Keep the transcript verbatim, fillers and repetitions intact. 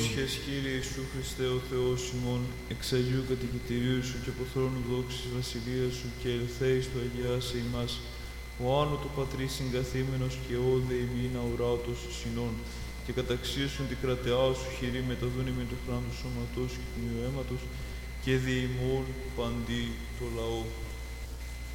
Ήσυχες, Κύριε Ιησού Χριστέ, ο Θεός ημών, εξ Αγίου Κατοικητηρίου Σου και από θρόνου δόξης βασιλείας Σου και ελθέης του αγιάσε ημάς, ο άνω του Πατρίς συγκαθήμενος και όδε ημίν αουράτος συνών, και καταξίωσον την κρατεά Σου χειρή μεταδούν με το χράμ του σώματός και του αίματος, και διημούν παντί το λαό.